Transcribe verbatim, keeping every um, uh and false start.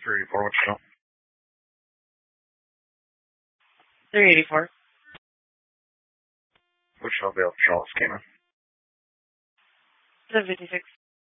three eighty-four, what's your three eighty-four. Which shall be up, Charles Kima? seven fifty-six.